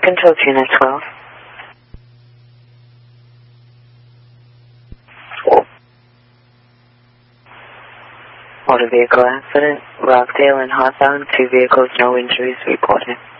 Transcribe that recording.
Control to Unit 12. Motor vehicle accident, Rockdale and Hawthorne, 2 vehicles, no injuries reported.